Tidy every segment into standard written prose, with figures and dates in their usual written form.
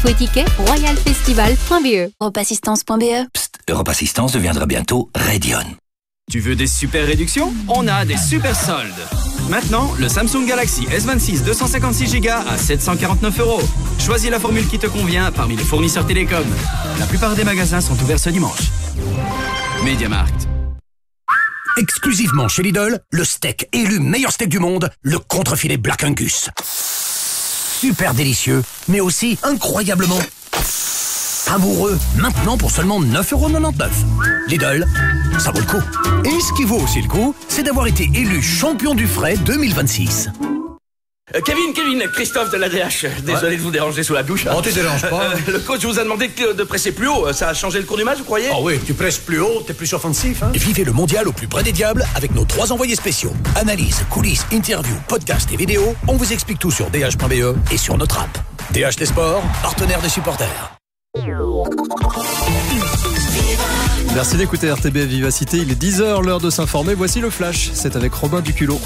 Info et tickets, royalfestival.be. Europassistance.be. Psst, Europassistance deviendra bientôt Radion. Tu veux des super réductions? On a des super soldes. Maintenant, le Samsung Galaxy S26 256Go à 749 €. Choisis la formule qui te convient parmi les fournisseurs télécoms. La plupart des magasins sont ouverts ce dimanche. MediaMarkt. Exclusivement chez Lidl, le steak élu meilleur steak du monde, le contrefilet Black Angus. Super délicieux, mais aussi incroyablement savoureux. Maintenant pour seulement 9,99 €. Lidl, ça vaut le coup. Et ce qui vaut aussi le coup, c'est d'avoir été élu champion du frais 2026. Kevin, Christophe de l'ADH. Désolé de vous déranger sous la douche. Oh, tu déranges pas. Le coach vous a demandé de presser plus haut. Ça a changé le cours du match, vous croyez? Ah oui, tu presses plus haut, t'es plus offensif. Hein? Vivez le mondial au plus près des diables avec nos 3 envoyés spéciaux. Analyse, coulisses, interviews, podcasts et vidéos. On vous explique tout sur dh.be et sur notre app. DH des sports, partenaire des supporters. Merci d'écouter RTB Vivacité. Il est 10h, l'heure de s'informer. Voici le flash. C'est avec Robin Duculot.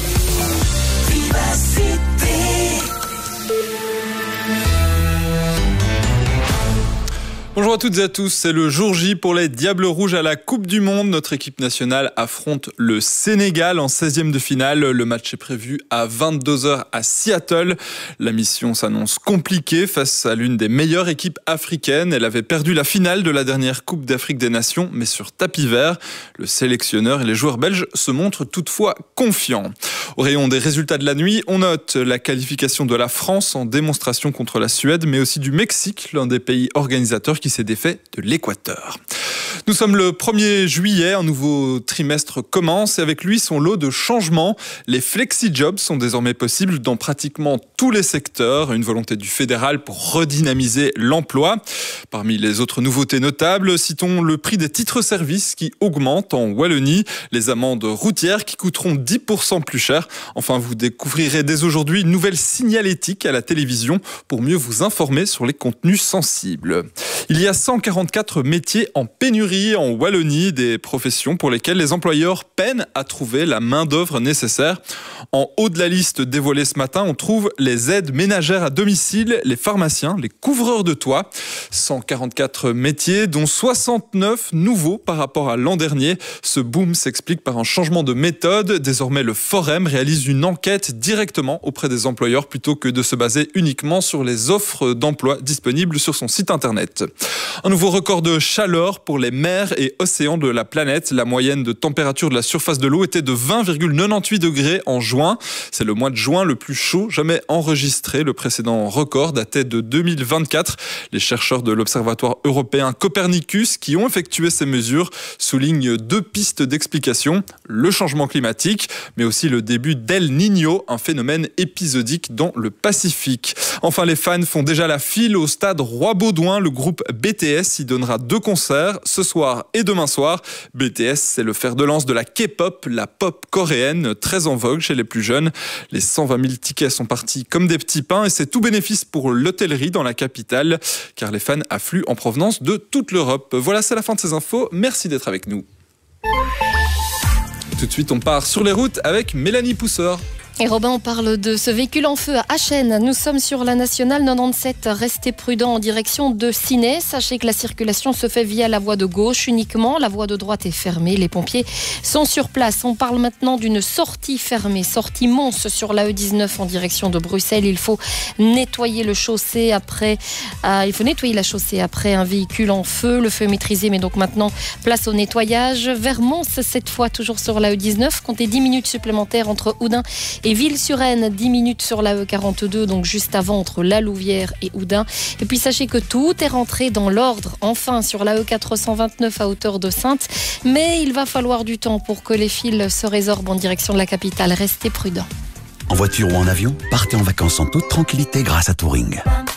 Bonjour à toutes et à tous, c'est le jour J pour les Diables Rouges à la Coupe du Monde. Notre équipe nationale affronte le Sénégal en 16e de finale. Le match est prévu à 22h à Seattle. La mission s'annonce compliquée face à l'une des meilleures équipes africaines. Elle avait perdu la finale de la dernière Coupe d'Afrique des Nations, mais sur tapis vert. Le sélectionneur et les joueurs belges se montrent toutefois confiants. Au rayon des résultats de la nuit, on note la qualification de la France en démonstration contre la Suède, mais aussi du Mexique, l'un des pays organisateurs qui s'est défait de l'Équateur. Nous sommes le 1er juillet, un nouveau trimestre commence et avec lui son lot de changements. Les flexi-jobs sont désormais possibles dans pratiquement tous les secteurs, une volonté du fédéral pour redynamiser l'emploi. Parmi les autres nouveautés notables, citons le prix des titres-services qui augmente en Wallonie, les amendes routières qui coûteront 10% plus cher. Enfin, vous découvrirez dès aujourd'hui une nouvelle signalétique à la télévision pour mieux vous informer sur les contenus sensibles. Il y a 144 métiers en pénurie en Wallonie, des professions pour lesquelles les employeurs peinent à trouver la main-d'œuvre nécessaire. En haut de la liste dévoilée ce matin, on trouve les aides ménagères à domicile, les pharmaciens, les couvreurs de toit. 144 métiers, dont 69 nouveaux par rapport à l'an dernier. Ce boom s'explique par un changement de méthode. Désormais, le Forem réalise une enquête directement auprès des employeurs plutôt que de se baser uniquement sur les offres d'emploi disponibles sur son site internet. Un nouveau record de chaleur pour les mers et océans de la planète. La moyenne de température de la surface de l'eau était de 20,98 degrés en juin. C'est le mois de juin le plus chaud jamais enregistré. Le précédent record datait de 2024. Les chercheurs de l'Observatoire européen Copernicus, qui ont effectué ces mesures, soulignent 2 pistes d'explication. Le changement climatique, mais aussi le début d'El Niño, un phénomène épisodique dans le Pacifique. Enfin, les fans font déjà la file au stade Roi-Baudouin. Le groupe BTS y donnera 2 concerts, ce soir et demain soir. BTS, c'est le fer de lance de la K-pop, la pop coréenne, très en vogue chez les plus jeunes. Les 120 000 tickets sont partis comme des petits pains et c'est tout bénéfice pour l'hôtellerie dans la capitale, car les fans affluent en provenance de toute l'Europe. Voilà, c'est la fin de ces infos. Merci d'être avec nous. Tout de suite, on part sur les routes avec Mélanie Pousseur. Et Robin, on parle de ce véhicule en feu à Achen. Nous sommes sur la nationale 97. Restez prudents en direction de Ciney. Sachez que la circulation se fait via la voie de gauche uniquement. La voie de droite est fermée. Les pompiers sont sur place. On parle maintenant d'une sortie fermée, sortie Mons sur la E19 en direction de Bruxelles. Il faut nettoyer la chaussée après un véhicule en feu. Le feu est maîtrisé, mais donc maintenant, place au nettoyage. Vers Mons, cette fois, toujours sur la E19. Comptez 10 minutes supplémentaires entre Oudin et Ville-sur-Aisne, 10 minutes sur la E42, donc juste avant entre La Louvière et Oudin. Et puis sachez que tout est rentré dans l'ordre, enfin sur la E429 à hauteur de Saintes. Mais il va falloir du temps pour que les fils se résorbent en direction de la capitale. Restez prudents. En voiture ou en avion, partez en vacances en toute tranquillité grâce à Touring.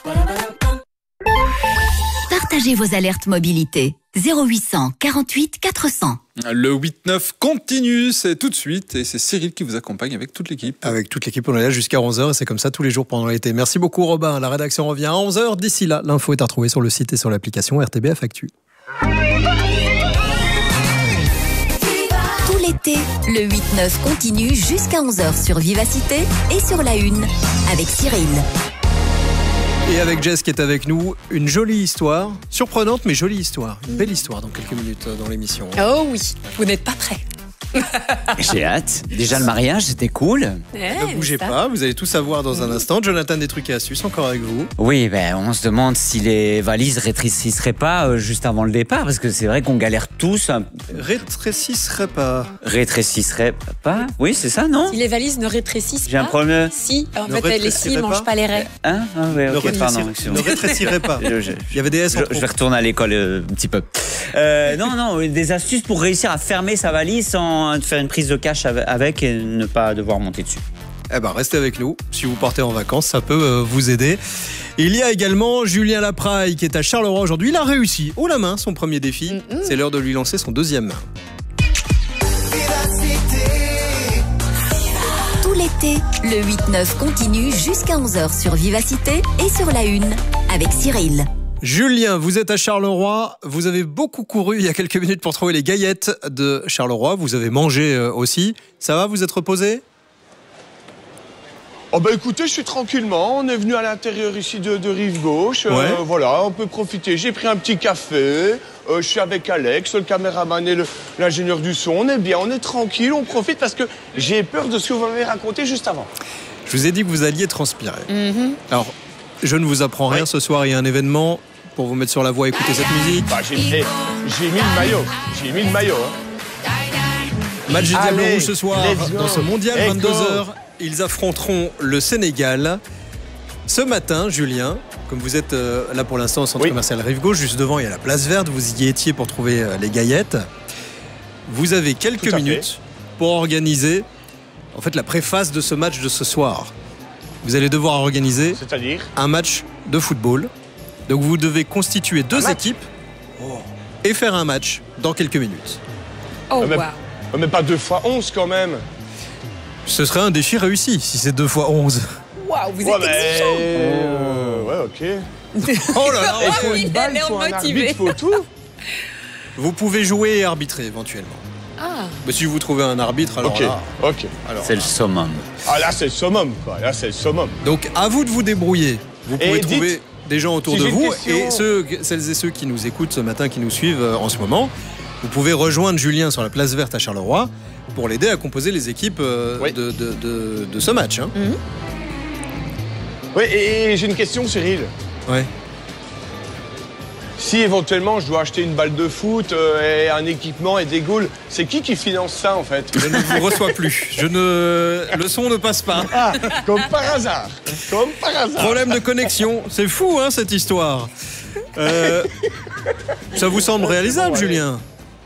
Partagez vos alertes mobilité. 0800 48 400. Le 8-9 continue, c'est tout de suite et c'est Cyril qui vous accompagne avec toute l'équipe. Avec toute l'équipe, on est là jusqu'à 11h et c'est comme ça tous les jours pendant l'été. Merci beaucoup Robin, la rédaction revient à 11h. D'ici là, l'info est à retrouver sur le site et sur l'application RTBF Actu. Tout l'été, le 8-9 continue jusqu'à 11h sur Vivacité et sur la Une avec Cyril. Et avec Jess qui est avec nous, une jolie histoire, surprenante mais jolie histoire, une belle histoire dans quelques minutes dans l'émission. Oh oui, vous n'êtes pas prêts. J'ai hâte. Déjà le mariage, c'était cool. Ne bougez pas, vous allez tout savoir dans un instant. Jonathan, des trucs et astuces, encore avec vous. Oui, on se demande si les valises rétrécisseraient pas juste avant le départ, parce que c'est vrai qu'on galère tous. Rétrécisseraient pas. Rétrécisseraient pas. Oui, c'est ça, non? Si les valises ne rétrécissent pas. J'ai un problème. Si, en fait, les scies ne mangent pas les raies. Hein? Ah ouais, ok, pardon. Ne rétrécirait pas. Il y avait des S en trop. Je vais retourner à l'école un petit peu. Non, des astuces pour réussir à fermer sa valise sans faire une prise de cash avec et ne pas devoir monter dessus. Eh ben, restez avec nous. Si vous partez en vacances, ça peut vous aider. Il y a également Julien Lapraille qui est à Charleroi aujourd'hui. Il a réussi haut la main son premier défi. C'est l'heure de lui lancer son deuxième. Tout l'été, le 8-9 continue jusqu'à 11h sur Vivacité et sur la Une avec Cyril. Julien, vous êtes à Charleroi, vous avez beaucoup couru il y a quelques minutes pour trouver les gaillettes de Charleroi, vous avez mangé aussi. Ça va, vous êtes reposé ? Oh bah écoutez, je suis tranquillement, on est venu à l'intérieur ici de Rive Gauche, voilà, on peut profiter. J'ai pris un petit café, je suis avec Alex, le caméraman et l'ingénieur du son, on est bien, on est tranquille, on profite parce que j'ai peur de ce que vous m'avez raconté juste avant. Je vous ai dit que vous alliez transpirer. Alors, je ne vous apprends rien, ce soir il y a un événement pour vous mettre sur la voie, écouter cette musique. Bah, j'ai mis le maillot, Match des Diables Rouges ce soir dans ce mondial 22h. Ils affronteront le Sénégal. Ce matin, Julien, comme vous êtes là pour l'instant au centre commercial Rive Gauche, juste devant il y a la place verte, vous y étiez pour trouver les gaillettes. Vous avez quelques minutes pour organiser en fait la préface de ce match de ce soir. Vous allez devoir organiser un match de football. Donc vous devez constituer deux équipes et faire un match dans quelques minutes. Oh wow. Mais pas 2x11 quand même. Ce serait un défi réussi si c'est 2x11. Waouh, vous êtes exigeant. Ouais, ok. Oh là là, il faut une balle, il faut un arbitre, il faut tout. Vous pouvez jouer et arbitrer éventuellement. Ah. Mais si vous trouvez un arbitre, alors là... Ok. C'est le summum. Ah là, c'est le summum, quoi. Là, c'est le summum. Donc, à vous de vous débrouiller. Vous pouvez trouver des gens autour de vous et celles et ceux qui nous écoutent ce matin, qui nous suivent en ce moment, vous pouvez rejoindre Julien sur la place verte à Charleroi pour l'aider à composer les équipes de ce match. Oui, et j'ai une question, Cyril. Ouais. Si éventuellement je dois acheter une balle de foot et un équipement et des goals, c'est qui finance ça en fait? Je ne vous reçois plus. Le son ne passe pas. Ah, comme par hasard. Comme par hasard. Problème de connexion. C'est fou, cette histoire. Ça vous semble réalisable, Julien?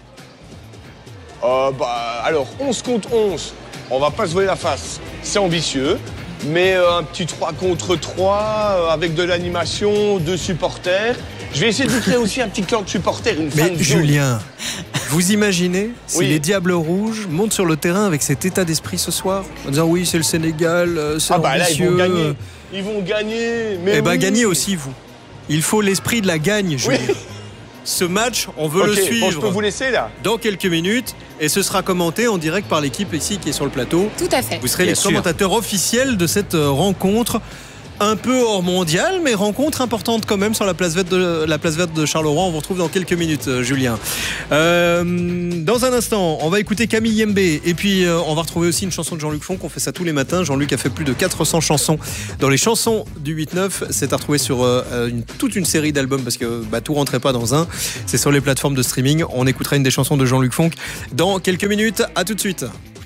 Alors, 11 contre 11, on va pas se voiler la face. C'est ambitieux. Mais un petit 3 contre 3 avec de l'animation, 2 supporters. Je vais essayer de vous créer aussi un petit clan de supporters, une fan Mais Julien, vous imaginez si les Diables Rouges montent sur le terrain avec cet état d'esprit ce soir, en disant oui, c'est le Sénégal, c'est ambitieux. Là, ils vont gagner. Mais gagnez aussi, vous. Il faut l'esprit de la gagne, Julien. Ce match, on veut le suivre. Bon, je peux vous laisser là. Dans quelques minutes, et ce sera commenté en direct par l'équipe ici qui est sur le plateau. Tout à fait. Vous serez les commentateurs officiels de cette rencontre. Un peu hors mondial, mais rencontre importante quand même sur la place verte de Charleroi. On vous retrouve dans quelques minutes, Julien. Dans un instant, on va écouter Camille Yembe et puis on va retrouver aussi une chanson de Jean-Luc Fonck. On fait ça tous les matins. Jean-Luc a fait plus de 400 chansons dans les chansons du 8-9. C'est à retrouver sur toute une série d'albums parce que tout rentrait pas dans un. C'est sur les plateformes de streaming. On écoutera une des chansons de Jean-Luc Fonck dans quelques minutes. À tout de suite.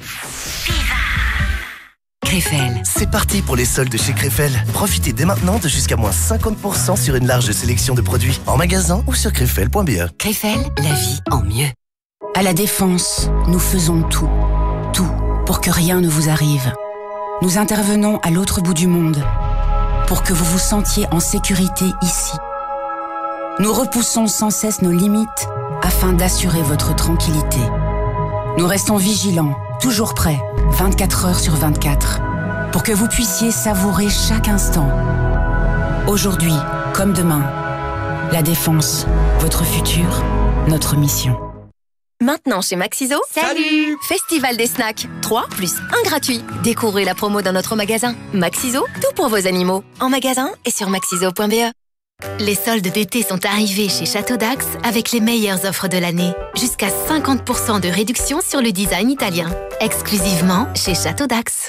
Krefel. C'est parti pour les soldes chez Krefel. Profitez dès maintenant de jusqu'à moins 50% sur une large sélection de produits en magasin ou sur krefel.be. Krefel, la vie en mieux. À la Défense, nous faisons tout pour que rien ne vous arrive. Nous intervenons à l'autre bout du monde pour que vous vous sentiez en sécurité ici. Nous repoussons sans cesse nos limites afin d'assurer votre tranquillité. Nous restons vigilants, toujours prêts, 24 heures sur 24, pour que vous puissiez savourer chaque instant. Aujourd'hui, comme demain, la Défense, votre futur, notre mission. Maintenant chez Maxiso, Salut! Festival des snacks, 3 plus 1 gratuit. Découvrez la promo dans notre magasin. Maxiso, tout pour vos animaux. En magasin et sur maxiso.be. Les soldes d'été sont arrivés chez Château d'Ax avec les meilleures offres de l'année. Jusqu'à 50% de réduction sur le design italien. Exclusivement chez Château d'Ax.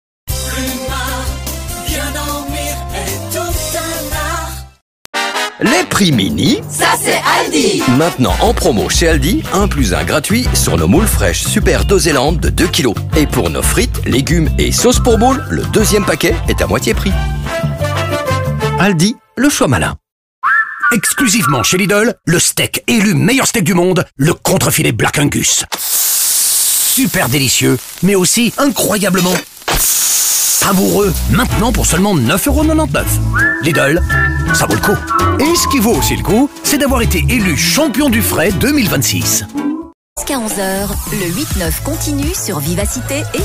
Les prix mini, Ça c'est Aldi. maintenant en promo chez Aldi, 1 + 1 gratuit sur nos moules fraîches Super Dosélande de 2 kg. Et pour nos frites, légumes et sauces pour moules, le deuxième paquet est à moitié prix. Aldi, le choix malin. Exclusivement chez Lidl, le steak élu meilleur steak du monde, le contrefilet Black Angus. Super délicieux, mais aussi incroyablement savoureux. Maintenant pour seulement 9,99 €. Lidl, ça vaut le coup. Et ce qui vaut aussi le coup, c'est d'avoir été élu champion du frais 2026. Jusqu'à 11h, le 8-9 continue sur Vivacité et